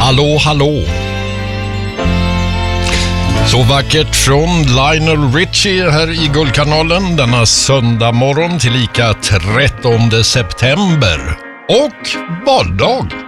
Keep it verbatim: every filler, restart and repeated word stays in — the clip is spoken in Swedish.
Hallå, hallå. Så vackert från Lionel Richie här i Guldkanalen denna söndag morgon till lika trettonde september och valdag.